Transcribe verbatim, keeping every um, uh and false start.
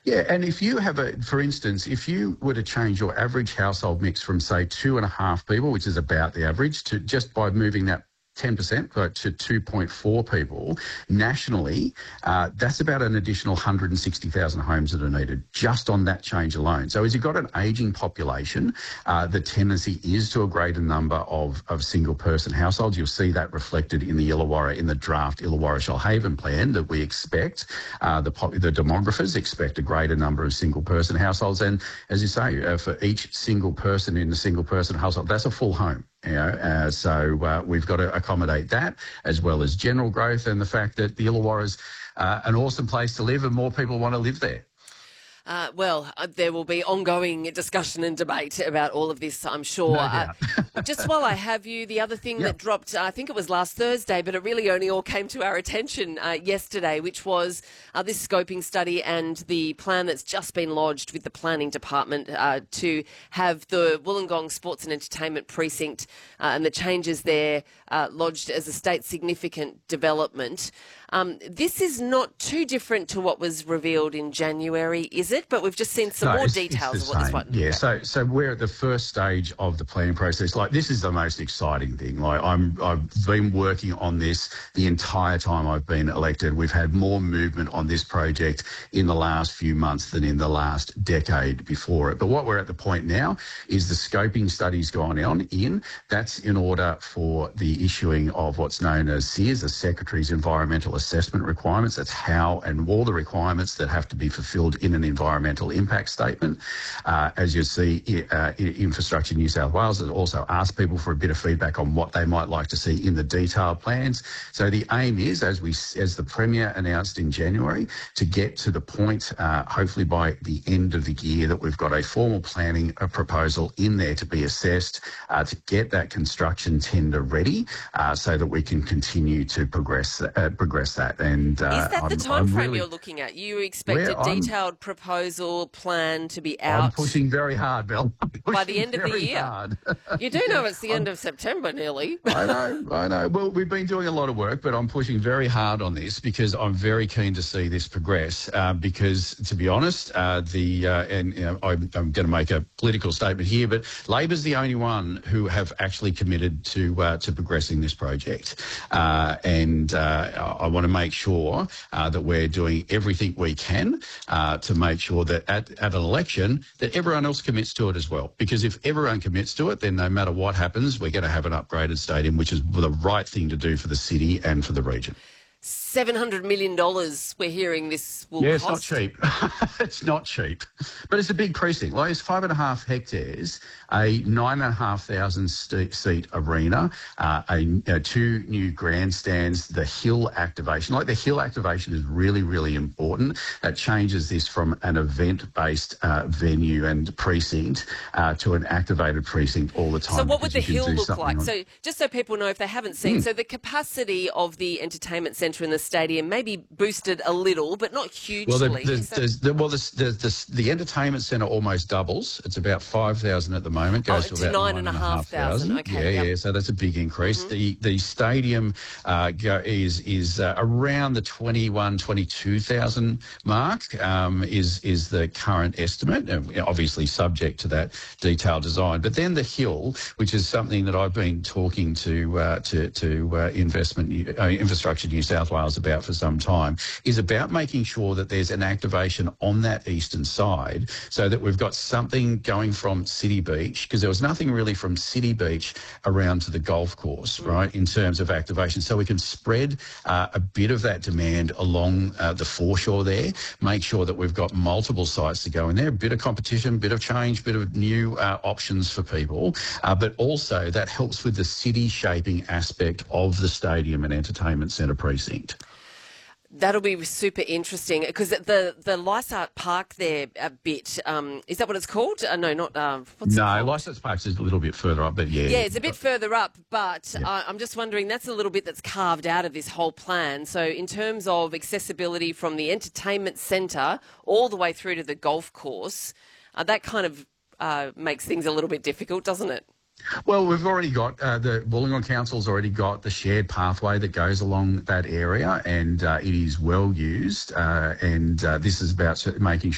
Yeah, and if you have a, for instance, if you were to change your average household mix from, say, two and a half people, which is about the average, to just by moving that ten percent to two point four people nationally, uh, that's about an additional one hundred sixty thousand homes that are needed just on that change alone. So as you've got an ageing population, uh, the tendency is to a greater number of, of single-person households. You'll see that reflected in the Illawarra, in the draft Illawarra-Shoalhaven plan that we expect. Uh, the, the demographers expect a greater number of single-person households. And as you say, uh, for each single person in a single-person household, that's a full home. You know, uh, so uh, we've got to accommodate that, as well as general growth and the fact that the Illawarra is uh, an awesome place to live and more people want to live there. Uh, well, uh, there will be ongoing discussion and debate about all of this, I'm sure. No doubt. uh, just while I have you, the other thing Yep. that dropped, uh, I think it was last Thursday, but it really only all came to our attention uh, yesterday, which was uh, this scoping study and the plan that's just been lodged with the planning department uh, to have the Wollongong Sports and Entertainment Precinct uh, and the changes there uh, lodged as a state significant development. Um, this is not too different to what was revealed in January, is it? But we've just seen some No, more it's- details it's of the what this same. one. Yeah, Okay. so so we're at the first stage of the planning process. Like, this is the most exciting thing. Like, I'm I've been working on this the entire time I've been elected. We've had more movement on this project in the last few months than in the last decade before it. But what we're at the point now is the scoping study's gone on in. That's in order for the issuing of what's known as S E A R S, the Secretary's Environmental Assessment Requirements. That's how and all the requirements that have to be fulfilled in an environmental impact statement. Uh, as you see, uh, Infrastructure New South Wales has also asked people for a bit of feedback on what they might like to see in the detailed plans. So the aim is, as we, as the Premier announced in January, to get to the point, uh, hopefully by the end of the year, that we've got a formal planning uh, proposal in there to be assessed, uh, to get that construction tender ready, uh, so that we can continue to progress uh, progress that. And uh, Is that I'm, the time I'm frame really, you're looking at? You expect Well, a I'm- detailed proposal plan to be out I'm pushing very hard, Bill. I'm by the pushing end of the very year. hard. You do know it's the end of September nearly. I know, I know. Well, we've been doing a lot of work, but I'm pushing very hard on this because I'm very keen to see this progress. Uh, because, to be honest, uh, the uh, and you know, I'm, I'm going to make a political statement here, but Labor's the only one who have actually committed to uh, to progressing this project, uh, and uh, I want to make sure uh, that we're doing everything we can uh, to make sure that at, at an election that everyone else commits to it as well. Because if everyone commits to it, then no matter what happens, we're going to have an upgraded stadium, which is the right thing to do for the city and for the region. seven hundred million dollars we're hearing this will Yeah, it's cost. not cheap. It's not cheap. But it's a big precinct. Like, it's five and a half hectares, a nine and a half thousand st- seat arena, uh, a, uh, two new grandstands, the hill activation. Like, the hill activation is really, really important. That changes this from an event-based uh, venue and precinct uh, to an activated precinct all the time. So what would the because you can hill do look something like? on- So just so people know if they haven't seen, so the capacity of the entertainment centre in the stadium may be boosted a little, but not hugely. Well, the, the, Is that- the, the, well the, the, the, the entertainment centre almost doubles. It's about five thousand at the moment. Goes Oh, to to about nine and a half thousand. Okay, Yeah, yep. yeah. So that's a big increase. Mm-hmm. The the stadium uh, go, is is uh, around the twenty-one, twenty-two thousand mark. Um, is is the current estimate? Uh, obviously subject to that detailed design. But then the hill, which is something that I've been talking to uh, to to uh, investment uh, infrastructure New South Wales about for some time, is about making sure that there's an activation on that eastern side so that we've got something going from City Beach, because there was nothing really from City Beach around to the golf course, Mm. right, in terms of activation. So we can spread uh, a bit of that demand along uh, the foreshore there, make sure that we've got multiple sites to go in there, a bit of competition, bit of change, bit of new uh, options for people, uh, but also that helps with the city shaping aspect of the stadium and entertainment centre precinct. That'll be super interesting because the the Lysart Park there a bit. Um, is that what it's called? Uh, no, not. Uh, what's it No, called? Licence Parks is a little bit further up, but yeah. Yeah, it's a bit further up, but Yeah. uh, I'm just wondering, that's a little bit that's carved out of this whole plan. So in terms of accessibility from the entertainment centre all the way through to the golf course, uh, that kind of uh, makes things a little bit difficult, doesn't it? Well, we've already got, uh, the Wollongong Council's already got the shared pathway that goes along that area, and uh, it is well used, uh, and uh, this is about making sure